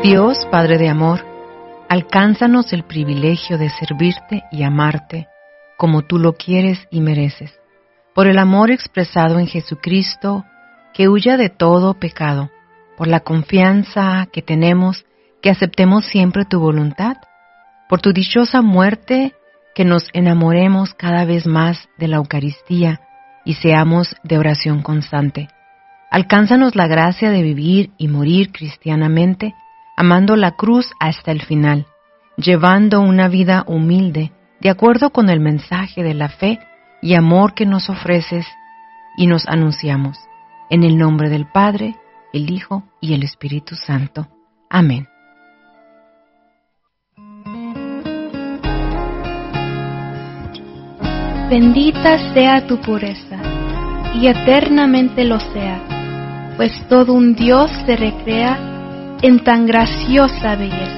Dios, Padre de amor, alcánzanos el privilegio de servirte y amarte como tú lo quieres y mereces, por el amor expresado en Jesucristo, que huya de todo pecado, por la confianza que tenemos que aceptemos siempre tu voluntad, por tu dichosa muerte, que nos enamoremos cada vez más de la Eucaristía y seamos de oración constante. Alcánzanos la gracia de vivir y morir cristianamente, amando la cruz hasta el final, llevando una vida humilde, de acuerdo con el mensaje de la fe y amor que nos ofreces y nos anunciamos. En el nombre del Padre, el Hijo y el Espíritu Santo. Amén. Bendita sea tu pureza, y eternamente lo sea, pues todo un Dios se recrea en tan graciosa belleza.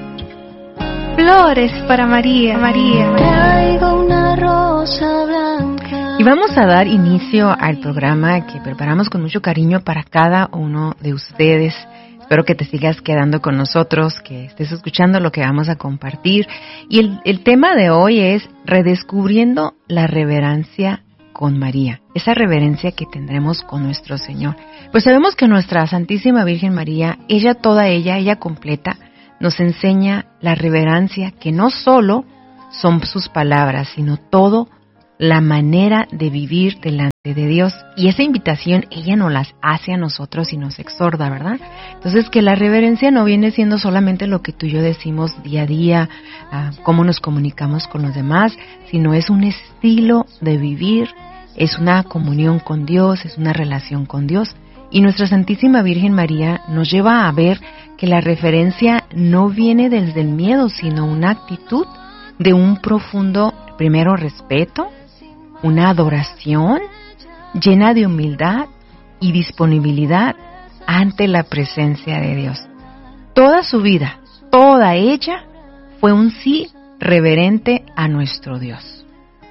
Flores para María, María. Traigo una rosa blanca. Y vamos a dar inicio al programa que preparamos con mucho cariño para cada uno de ustedes. Espero que te sigas quedando con nosotros, que estés escuchando lo que vamos a compartir. Y el tema de hoy es redescubriendo la reverencia con María, esa reverencia que tendremos con nuestro Señor. Pues sabemos que nuestra Santísima Virgen María, ella completa, nos enseña la reverencia que no solo son sus palabras, sino todo la manera de vivir delante de Dios. Y esa invitación ella nos las hace a nosotros y nos exhorta, ¿verdad? Entonces, que la reverencia no viene siendo solamente lo que tú y yo decimos día a día, cómo nos comunicamos con los demás, sino es un estilo de vivir, es una comunión con Dios, es una relación con Dios. Y nuestra Santísima Virgen María nos lleva a ver que la reverencia no viene desde el miedo, sino una actitud de un profundo, primero, respeto, una adoración llena de humildad y disponibilidad ante la presencia de Dios. Toda su vida, toda ella, fue un sí reverente a nuestro Dios.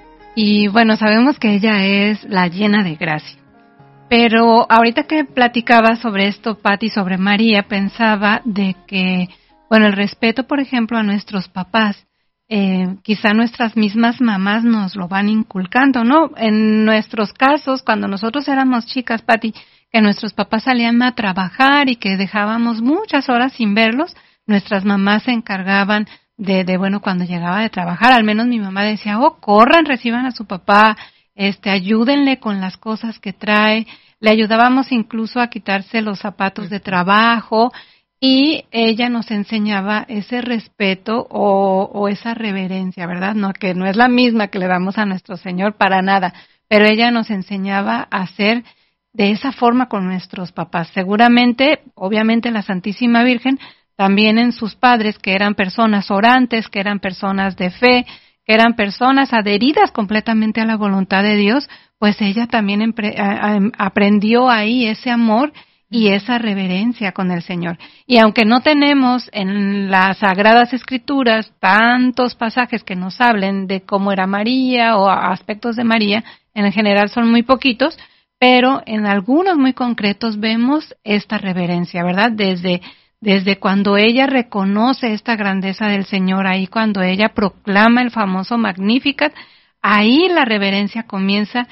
Y bueno, sabemos que ella es la llena de gracia. Pero ahorita que platicaba sobre esto, Pati, sobre María, pensaba de que, bueno, el respeto, por ejemplo, a nuestros papás, quizá nuestras mismas mamás nos lo van inculcando, ¿no? En nuestros casos, cuando nosotros éramos chicas, Pati, que nuestros papás salían a trabajar y que dejábamos muchas horas sin verlos, nuestras mamás se encargaban bueno, cuando llegaba de trabajar, al menos mi mamá decía, corran, reciban a su papá, ayúdenle con las cosas que trae, le ayudábamos incluso a quitarse los zapatos de trabajo, y ella nos enseñaba ese respeto o esa reverencia, ¿verdad? No, que no es la misma que le damos a nuestro Señor para nada, pero ella nos enseñaba a hacer de esa forma con nuestros papás. Seguramente, obviamente la Santísima Virgen, también en sus padres, que eran personas orantes, que eran personas de fe, que eran personas adheridas completamente a la voluntad de Dios, pues ella también aprendió ahí ese amor y esa reverencia con el Señor. Y aunque no tenemos en las Sagradas Escrituras tantos pasajes que nos hablen de cómo era María o aspectos de María, en general son muy poquitos, pero en algunos muy concretos vemos esta reverencia, ¿verdad? Desde cuando ella reconoce esta grandeza del Señor, ahí cuando ella proclama el famoso Magnificat, ahí la reverencia comienza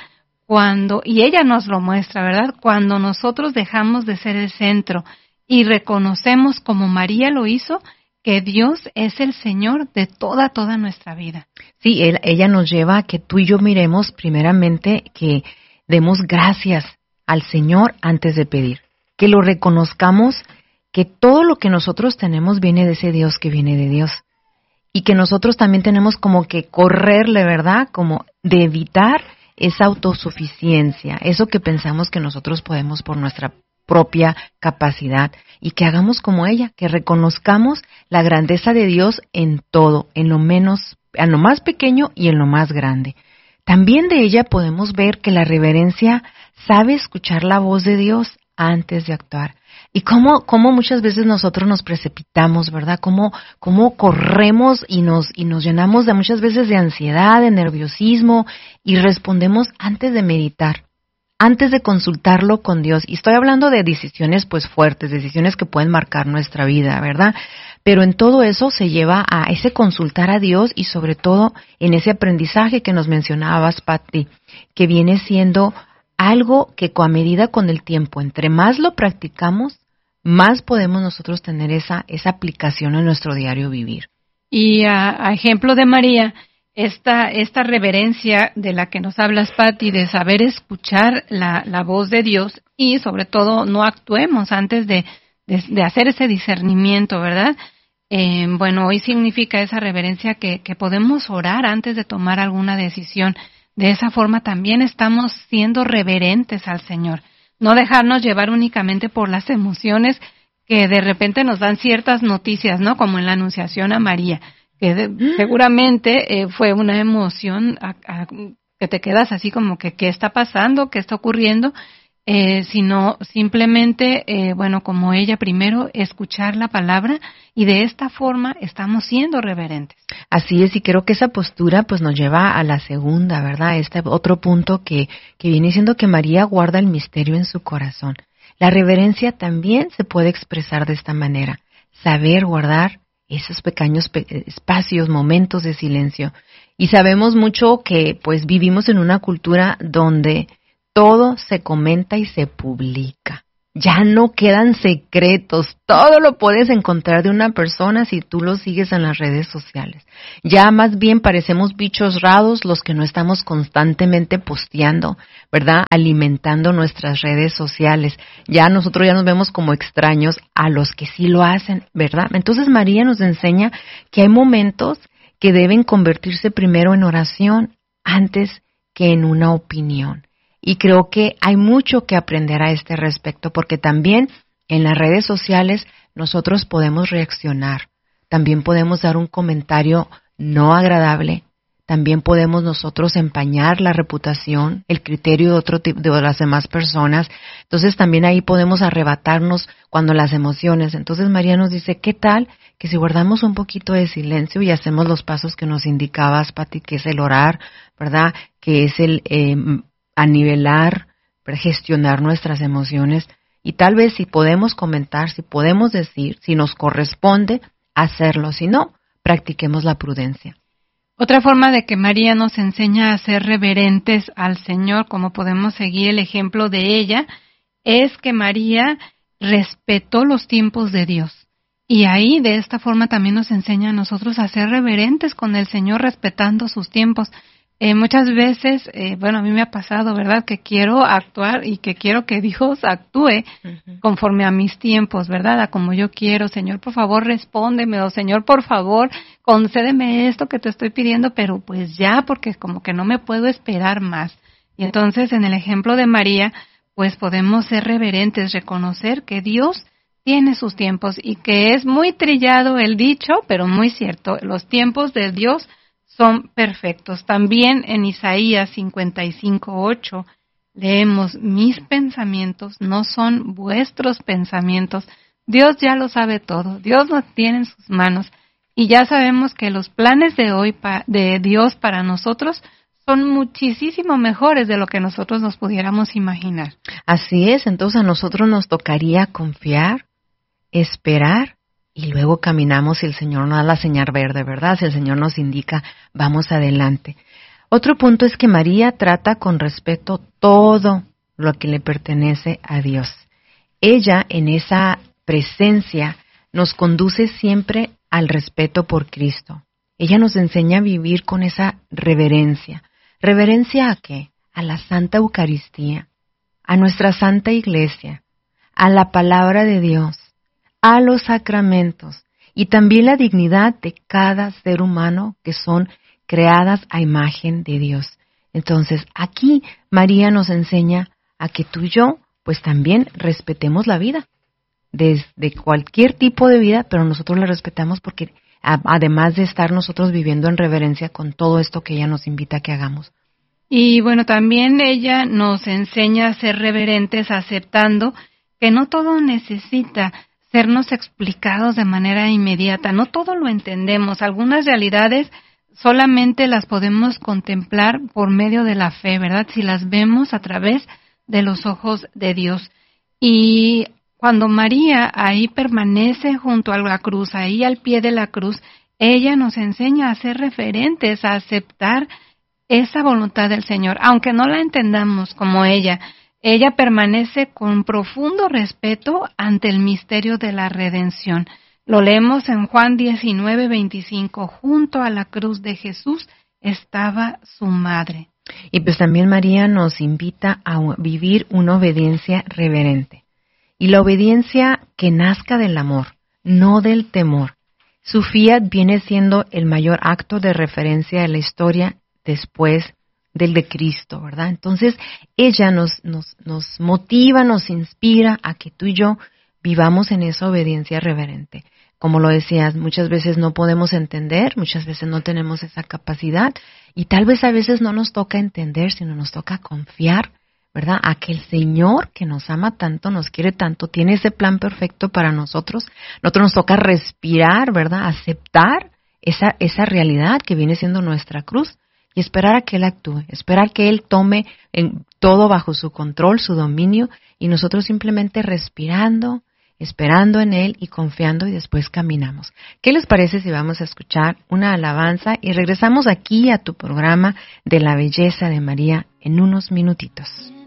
y ella nos lo muestra, ¿verdad? Cuando nosotros dejamos de ser el centro y reconocemos, como María lo hizo, que Dios es el Señor de toda nuestra vida. Sí, ella nos lleva a que tú y yo miremos primeramente que demos gracias al Señor antes de pedir, que lo reconozcamos, que todo lo que nosotros tenemos viene de ese Dios que viene de Dios, y que nosotros también tenemos como que correrle, ¿verdad? Como de evitar esa autosuficiencia, eso que pensamos que nosotros podemos por nuestra propia capacidad, y que hagamos como ella, que reconozcamos la grandeza de Dios en todo, en lo más pequeño y en lo más grande. También de ella podemos ver que la reverencia sabe escuchar la voz de Dios antes de actuar. Y cómo muchas veces nosotros nos precipitamos, ¿verdad? Cómo corremos y nos llenamos muchas veces de ansiedad, de nerviosismo, y respondemos antes de meditar, antes de consultarlo con Dios. Y estoy hablando de decisiones pues fuertes, decisiones que pueden marcar nuestra vida, ¿verdad? Pero en todo eso se lleva a ese consultar a Dios y sobre todo en ese aprendizaje que nos mencionabas, Pati, que viene siendo algo que a medida con el tiempo, entre más lo practicamos, más podemos nosotros tener esa aplicación en nuestro diario vivir. Y a ejemplo de María, esta reverencia de la que nos hablas, Pati, de saber escuchar la voz de Dios y sobre todo no actuemos antes de hacer ese discernimiento, ¿verdad? Bueno, hoy significa esa reverencia que podemos orar antes de tomar alguna decisión. De esa forma también estamos siendo reverentes al Señor. No dejarnos llevar únicamente por las emociones que de repente nos dan ciertas noticias, ¿no? Como en la Anunciación a María, que seguramente fue una emoción que te quedas así como que ¿qué está pasando? ¿Qué está ocurriendo? Sino simplemente, como ella primero, escuchar la palabra y de esta forma estamos siendo reverentes. Así es, y creo que esa postura pues nos lleva a la segunda, ¿verdad? Este otro punto que viene siendo que María guarda el misterio en su corazón. La reverencia también se puede expresar de esta manera, saber guardar esos pequeños espacios, momentos de silencio. Y sabemos mucho que pues vivimos en una cultura donde todo se comenta y se publica. Ya no quedan secretos. Todo lo puedes encontrar de una persona si tú lo sigues en las redes sociales. Ya más bien parecemos bichos raros los que no estamos constantemente posteando, ¿verdad? Alimentando nuestras redes sociales. Nosotros ya nos vemos como extraños a los que sí lo hacen, ¿verdad? Entonces María nos enseña que hay momentos que deben convertirse primero en oración antes que en una opinión. Y creo que hay mucho que aprender a este respecto, porque también en las redes sociales nosotros podemos reaccionar, también podemos dar un comentario no agradable, también podemos nosotros empañar la reputación, el criterio de las demás personas. Entonces también ahí podemos arrebatarnos cuando las emociones. Entonces María nos dice, ¿qué tal que si guardamos un poquito de silencio y hacemos los pasos que nos indicabas, Pati, que es el orar, ¿verdad? Que es el a nivelar, gestionar nuestras emociones y tal vez si podemos comentar, si podemos decir, si nos corresponde hacerlo, si no, practiquemos la prudencia. Otra forma de que María nos enseña a ser reverentes al Señor, como podemos seguir el ejemplo de ella, es que María respetó los tiempos de Dios. Y ahí de esta forma también nos enseña a nosotros a ser reverentes con el Señor respetando sus tiempos. Muchas veces, a mí me ha pasado, ¿verdad?, que quiero actuar y que quiero que Dios actúe conforme a mis tiempos, ¿verdad?, a como yo quiero. Señor, por favor, respóndeme, o Señor, por favor, concédeme esto que te estoy pidiendo, pero pues ya, porque como que no me puedo esperar más. Y entonces, en el ejemplo de María, pues podemos ser reverentes, reconocer que Dios tiene sus tiempos y que es muy trillado el dicho, pero muy cierto, los tiempos de Dios son perfectos. También en Isaías 55:8 leemos, mis pensamientos no son vuestros pensamientos. Dios ya lo sabe todo, Dios lo tiene en sus manos y ya sabemos que los planes de hoy de Dios para nosotros son muchísimo mejores de lo que nosotros nos pudiéramos imaginar. Así es, entonces a nosotros nos tocaría confiar, esperar, y luego caminamos si el Señor nos da la señal verde, ¿verdad? Si el Señor nos indica, vamos adelante. Otro punto es que María trata con respeto todo lo que le pertenece a Dios. Ella, en esa presencia, nos conduce siempre al respeto por Cristo. Ella nos enseña a vivir con esa reverencia. ¿Reverencia a qué? A la Santa Eucaristía, a nuestra Santa Iglesia, a la Palabra de Dios, a los sacramentos y también la dignidad de cada ser humano que son creadas a imagen de Dios. Entonces, aquí María nos enseña a que tú y yo, pues también respetemos la vida, desde cualquier tipo de vida, pero nosotros la respetamos porque además de estar nosotros viviendo en reverencia con todo esto que ella nos invita a que hagamos. Y bueno, también ella nos enseña a ser reverentes aceptando que no todo necesita sernos explicados de manera inmediata, no todo lo entendemos, algunas realidades solamente las podemos contemplar por medio de la fe, ¿verdad? Si las vemos a través de los ojos de Dios. Y cuando María ahí permanece junto a la cruz, ahí al pie de la cruz, ella nos enseña a ser referentes, a aceptar esa voluntad del Señor, aunque no la entendamos como ella. Ella permanece con profundo respeto ante el misterio de la redención. Lo leemos en Juan 19:25. Junto a la cruz de Jesús estaba su madre. Y pues también María nos invita a vivir una obediencia reverente. Y la obediencia que nazca del amor, no del temor. Su fiat viene siendo el mayor acto de referencia de la historia después del de Cristo, ¿verdad? Entonces, ella nos motiva, nos inspira a que tú y yo vivamos en esa obediencia reverente. Como lo decías, muchas veces no podemos entender, muchas veces no tenemos esa capacidad y tal vez a veces no nos toca entender, sino nos toca confiar, ¿verdad? A que el Señor que nos ama tanto, nos quiere tanto, tiene ese plan perfecto para nosotros. Nosotros nos toca respirar, ¿verdad? Aceptar esa realidad que viene siendo nuestra cruz y esperar a que Él actúe, esperar que Él tome todo bajo su control, su dominio y nosotros simplemente respirando, esperando en Él y confiando y después caminamos. ¿Qué les parece si vamos a escuchar una alabanza y regresamos aquí a tu programa de la belleza de María en unos minutitos?